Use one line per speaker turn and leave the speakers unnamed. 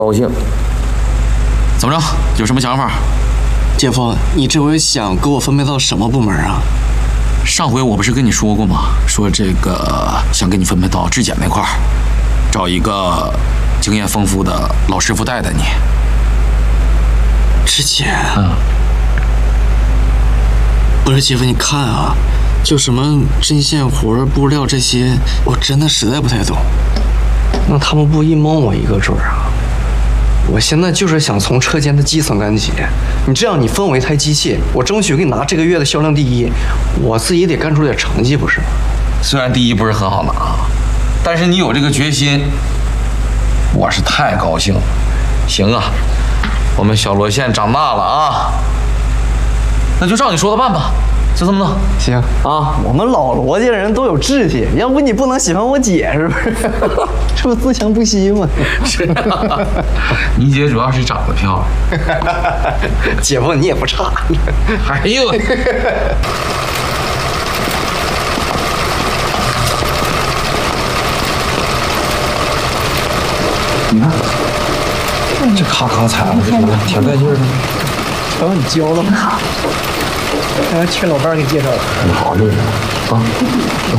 高兴。
怎么着？有什么想法？
姐夫，你这回想给我分配到什么部门啊？
上回我不是跟你说过吗？说这个想给你分配到质检那块儿，找一个经验丰富的老师傅带带你。
质检？不是姐夫，你看啊，就什么针线活、布料这些，我真的实在不太懂。
那他们不一蒙我一个准啊！我现在就是想从车间的基层干起。你这样，你分我一台机器，我争取给你拿这个月的销量第一，我自己得干出点成绩，不是吗？
虽然第一不是很好拿，但是你有这个决心，我是太高兴了。行啊，我们小罗县长大了啊，那就照你说的办吧，就这么弄。
行啊，我们老罗家人都有志气，要不你不能喜欢我姐是不是？这不自强不息吗？
是啊，你姐主要是长得漂亮，
姐夫你也不差。
哎呦。
你看，这咔咔踩了，这挺带劲的。
瞧你教的好，去老伴儿给介绍了。
你好，这个啊。